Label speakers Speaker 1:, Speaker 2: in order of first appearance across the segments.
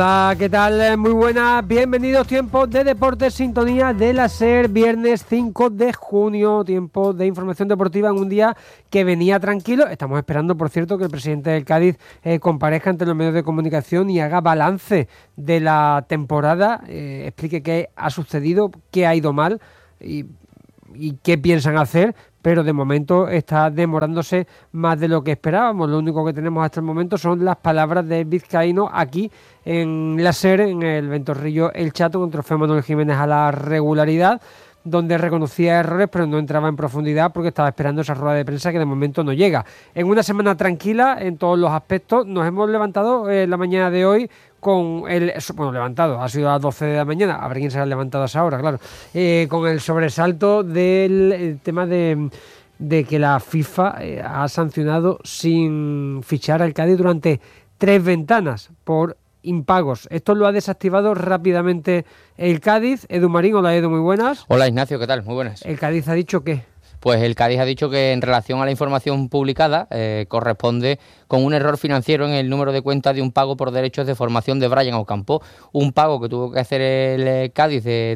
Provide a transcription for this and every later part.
Speaker 1: Hola, ¿qué tal? Muy buenas, bienvenidos. Tiempo de deportes, sintonía de la SER, viernes 5 de junio, tiempo de información deportiva en un día que venía tranquilo. Estamos esperando, por cierto, que el presidente del Cádiz comparezca ante los medios de comunicación y haga balance de la temporada, explique qué ha sucedido, qué ha ido mal y qué piensan hacer. Pero de momento está demorándose más de lo que esperábamos. Lo único que tenemos hasta el momento son las palabras de vizcaíno aquí en la SER, en el Ventorrillo El Chato, con Trofeo Manuel Jiménez a la regularidad, donde reconocía errores pero no entraba en profundidad porque estaba esperando esa rueda de prensa que de momento no llega. En una semana tranquila en todos los aspectos, nos hemos levantado la mañana de hoy con levantado, ha sido a las 12 de la mañana, habrá quien se ha levantado a esa hora, claro, con el sobresalto del tema de que la FIFA ha sancionado sin fichar al Cádiz durante 3 ventanas por impagos. Esto lo ha desactivado rápidamente el Cádiz. Edu Marín, hola Edu, muy buenas.
Speaker 2: Hola Ignacio, ¿qué tal? Muy buenas.
Speaker 1: El Cádiz ha dicho que...
Speaker 2: Pues el Cádiz ha dicho que en relación a la información publicada corresponde con un error financiero en el número de cuenta de un pago por derechos de formación de Brian Ocampo, un pago que tuvo que hacer el Cádiz de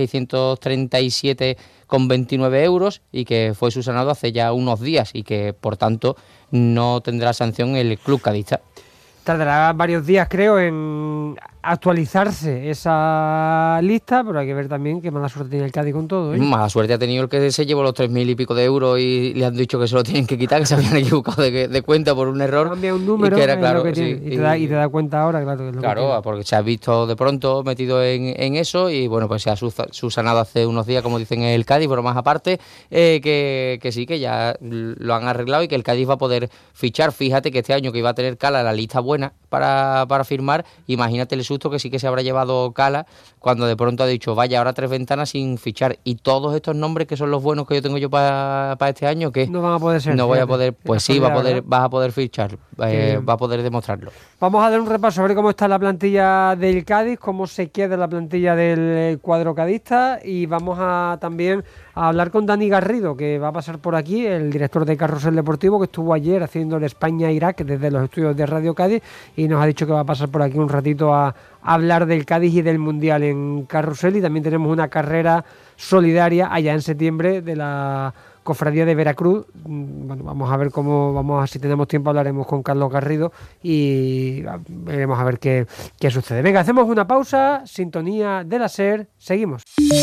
Speaker 2: 3.637,29 euros y que fue subsanado hace ya unos días y que por tanto no tendrá sanción el club cadista.
Speaker 1: Tardará varios días, creo, en actualizarse esa lista, pero hay que ver también qué mala suerte tiene el Cádiz con todo, ¿eh?
Speaker 2: Mala suerte ha tenido el que se llevó los 3.000 y pico de euros y le han dicho que se lo tienen que quitar, que se habían equivocado de cuenta por un error.
Speaker 1: Cambia un número
Speaker 2: y que era, claro,
Speaker 1: que
Speaker 2: sí,
Speaker 1: y te da cuenta ahora, claro. Que es lo
Speaker 2: claro,
Speaker 1: que
Speaker 2: porque se ha visto de pronto metido en eso y bueno, pues se ha subsanado hace unos días, como dicen el Cádiz, pero más aparte, que sí, que ya lo han arreglado y que el Cádiz va a poder fichar. Fíjate que este año que iba a tener Cala la lista buena para firmar, imagínate el susto que sí que se habrá llevado Cala cuando de pronto ha dicho, vaya, ahora 3 ventanas sin fichar, y todos estos nombres que son los buenos que yo tengo yo para este año, que
Speaker 1: no van a poder ser.
Speaker 2: No voy a poder, pues sí, vas a poder fichar, va a poder demostrarlo.
Speaker 1: Vamos a dar un repaso a ver cómo está la plantilla del Cádiz, cómo se queda la plantilla del cuadro cadista, y vamos a también a hablar con Dani Garrido, que va a pasar por aquí, el director de Carrusel Deportivo, que estuvo ayer haciendo el España-Irak desde los estudios de Radio Cádiz, y nos ha dicho que va a pasar por aquí un ratito a hablar del Cádiz y del Mundial en Carrusel. Y también tenemos una carrera solidaria allá en septiembre de la Cofradía de Veracruz. Bueno, vamos a ver si tenemos tiempo hablaremos con Carlos Garrido y veremos a ver qué sucede. Venga, hacemos una pausa, sintonía de la SER, seguimos.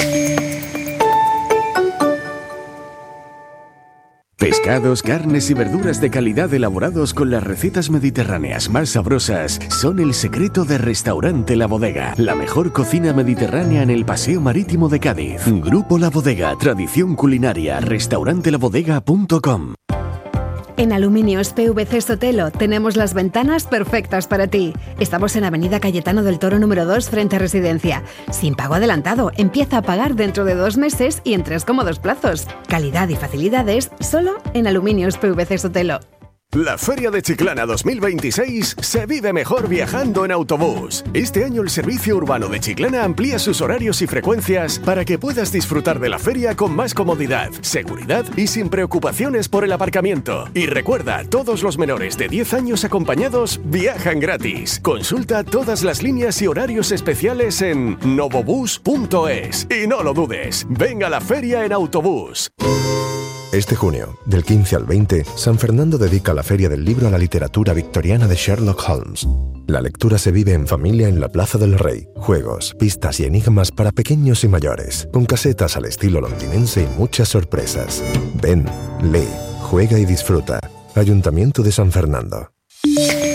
Speaker 3: Pescados, carnes y verduras de calidad elaborados con las recetas mediterráneas más sabrosas son el secreto de Restaurante La Bodega, la mejor cocina mediterránea en el Paseo Marítimo de Cádiz. Grupo La Bodega, tradición culinaria, restaurantelabodega.com.
Speaker 4: En Aluminios PVC Sotelo tenemos las ventanas perfectas para ti. Estamos en Avenida Cayetano del Toro número 2 frente a Residencia. Sin pago adelantado, empieza a pagar dentro de 2 meses y en 3 cómodos plazos. Calidad y facilidades solo en Aluminios PVC Sotelo.
Speaker 3: La Feria de Chiclana 2026 se vive mejor viajando en autobús. Este año el Servicio Urbano de Chiclana amplía sus horarios y frecuencias para que puedas disfrutar de la feria con más comodidad, seguridad y sin preocupaciones por el aparcamiento. Y recuerda, todos los menores de 10 años acompañados viajan gratis. Consulta todas las líneas y horarios especiales en novobus.es. Y no lo dudes, ven a la feria en autobús.
Speaker 5: Este junio, del 15 al 20, San Fernando dedica la Feria del Libro a la literatura victoriana de Sherlock Holmes. La lectura se vive en familia en la Plaza del Rey. Juegos, pistas y enigmas para pequeños y mayores, con casetas al estilo londinense y muchas sorpresas. Ven, lee, juega y disfruta. Ayuntamiento de San Fernando.